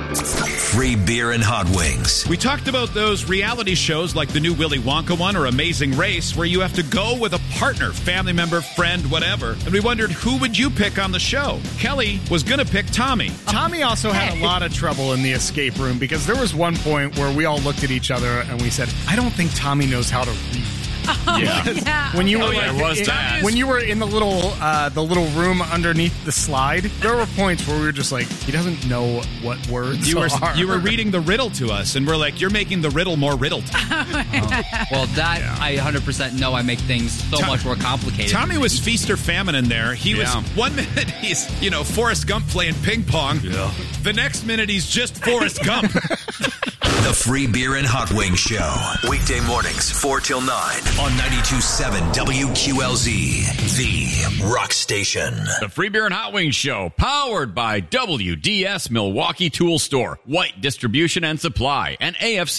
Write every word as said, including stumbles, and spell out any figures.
Free beer and hot wings. We talked about those reality shows like the new Willy Wonka one or Amazing Race where you have to go with a partner, family member, friend, whatever. And we wondered, who would you pick on the show? Kelly was going to pick Tommy. Tommy also had a lot of trouble in the escape room because there was one point where we all looked at each other and we said, I don't think Tommy knows how to read. Oh, yeah. yeah. When you were oh, yeah, like, was it, that. When you were in the little uh, the little room underneath the slide, there were points where we were just like, he doesn't know what words you were are. you were reading the riddle to us, and we're like, you're making the riddle more riddled. oh. Well, that yeah. I one hundred percent know. I make things so Tom, much more complicated. Tommy was feast or famine in there. He yeah. was one minute he's you know Forrest Gump playing ping pong. Yeah. The next minute he's just Forrest Gump. The Free Beer and Hot Wings Show. Weekday mornings, four till nine on ninety-two point seven W Q L Z, the rock station. The Free Beer and Hot Wings Show, powered by W D S Milwaukee Tool Store, White Distribution and Supply, and A F C